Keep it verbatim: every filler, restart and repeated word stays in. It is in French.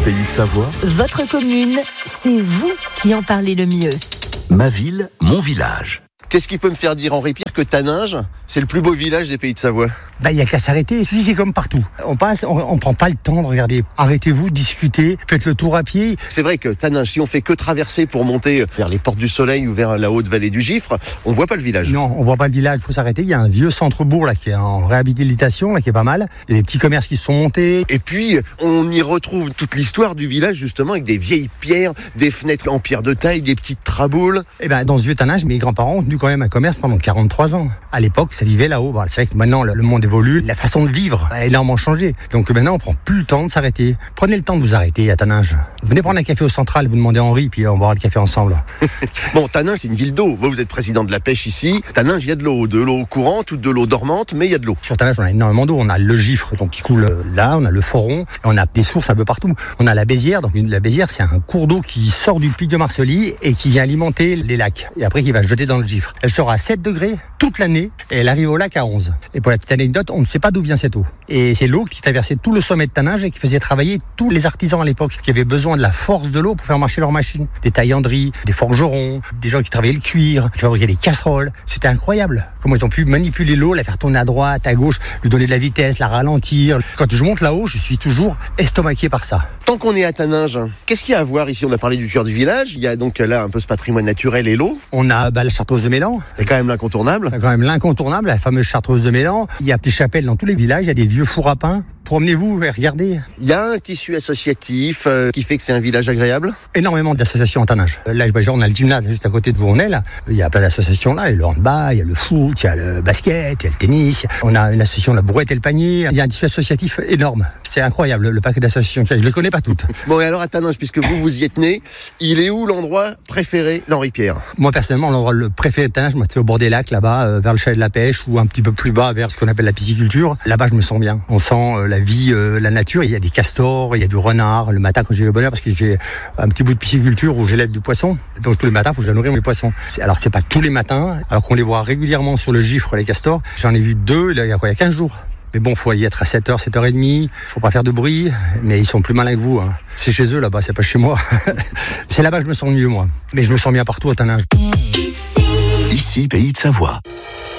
Pays de Savoie. Votre commune, c'est vous qui en parlez le mieux. Ma ville, mon village. Qu'est-ce qui peut me faire dire, Henri Pierre, que Taninges, c'est le plus beau village des Pays de Savoie? Bah, il n'y a qu'à s'arrêter. Si c'est comme partout. On passe, on, on prend pas le temps de regarder. Arrêtez-vous, discutez, faites le tour à pied. C'est vrai que Taninges, si on fait que traverser pour monter vers les Portes du Soleil ou vers la haute vallée du Gifre, on voit pas le village. Non, on voit pas le village, il faut s'arrêter. Il y a un vieux centre-bourg là qui est en réhabilitation, là qui est pas mal. Il y a des petits commerces qui se sont montés. Et puis, on y retrouve toute l'histoire du village, justement, avec des vieilles pierres, des fenêtres en pierre de taille, des petites traboules. Et ben, dans ce vieux Taninges, mes grands-parents ont tenu quand même un commerce pendant quarante-trois ans. À l'époque, ça vivait là-haut. Bon, c'est vrai que maintenant, le monde évolue. La façon de vivre a énormément changé. Donc maintenant, on prend plus le temps de s'arrêter. Prenez le temps de vous arrêter à Taninges. Venez prendre un café au Central, vous demandez à Henri, puis on boira le café ensemble. Bon, Taninges, c'est une ville d'eau. Vous, vous êtes président de la pêche ici. Taninges, il y a de l'eau, de l'eau courante ou de l'eau dormante, mais il y a de l'eau. Sur Taninges, on a énormément d'eau. On a le Gifre, donc qui coule là. On a le Foron. On a des sources un peu partout. On a la Bézière. Donc la Bézière, c'est un cours d'eau qui sort du pic de Marcely et qui vient alimenter les lacs. Et après, qui va se jeter dans le Gifre. Elle sort à sept degrés toute l'année et elle arrive au lac à onze. Et pour la petite anecdote, on ne sait pas d'où vient cette eau. Et c'est l'eau qui traversait tout le sommet de Taninges et qui faisait travailler tous les artisans à l'époque qui avaient besoin de la force de l'eau pour faire marcher leurs machines. Des taillanderies, des forgerons, des gens qui travaillaient le cuir, qui fabriquaient des casseroles. C'était incroyable comment ils ont pu manipuler l'eau, la faire tourner à droite, à gauche, lui donner de la vitesse, la ralentir. Quand je monte là-haut, je suis toujours estomaqué par ça. Tant qu'on est à Taninges, qu'est-ce qu'il y a à voir ici? On a parlé du cœur du village. Il y a donc là un peu ce patrimoine naturel et l'eau. On a bah, la chartreuse de Mélan. C'est quand même l'incontournable. C'est quand même l'incontournable, la fameuse chartreuse de Mélan. Il y a des chapelles dans tous les villages, il y a des vieux fours à pain. Promenez-vous et regardez. Il y a un tissu associatif euh, qui fait que c'est un village agréable. Énormément d'associations en Taninges. Là, on a le gymnase juste à côté de où on est là. Il y a plein d'associations là. Il y a le handball, il y a le foot, il y a le basket, il y a le tennis. On a une association La Brouette et le Panier. Il y a un tissu associatif énorme. C'est incroyable le paquet d'associations qu'il y a. Je les connais pas toutes. Bon, et alors à Taninges, puisque vous vous y êtes né, il est où l'endroit préféré d'Henri Pierre? Moi personnellement, l'endroit le préféré de Taninges, moi, c'est au bord des lacs là-bas, euh, vers le chalet de la pêche ou un petit peu plus bas vers ce qu'on appelle la pisciculture. Là-bas, je me sens bien. On sent euh, la vie, euh, la nature. Il y a des castors, il y a du renard. Le matin, quand j'ai le bonheur, parce que j'ai un petit bout de pisciculture où j'élève du poisson. Donc tous les matins, il faut que je nourrir mes poissons. Alors c'est pas tous les matins, alors qu'on les voit régulièrement sur le Gifre, les castors. J'en ai vu deux, là, il y a quoi, il y a quinze jours. Mais bon, faut y être à sept heures, sept heures trente. Faut pas faire de bruit, mais ils sont plus malins que vous. Hein. C'est chez eux là-bas, c'est pas chez moi. C'est là-bas que je me sens mieux, moi. Mais je me sens bien partout à Taninges. Ici, Pays de Savoie.